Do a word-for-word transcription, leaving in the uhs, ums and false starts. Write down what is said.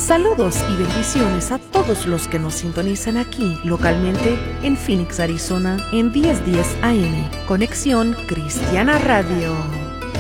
Saludos y bendiciones a todos los que nos sintonizan aquí localmente en Phoenix, Arizona, en diez diez A M. Conexión Cristiana Radio.